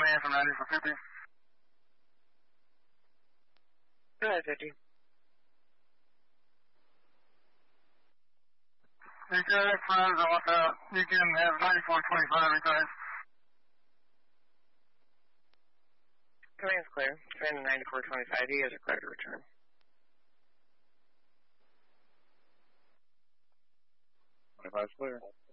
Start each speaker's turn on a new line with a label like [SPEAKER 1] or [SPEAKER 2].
[SPEAKER 1] in from 90 for 50.
[SPEAKER 2] Go ahead, 50.
[SPEAKER 1] ETA friends, I want that. You can have 9425 anytime.
[SPEAKER 2] Command's clear. Command 9425. You guys are clear to return.
[SPEAKER 3] If I was clear.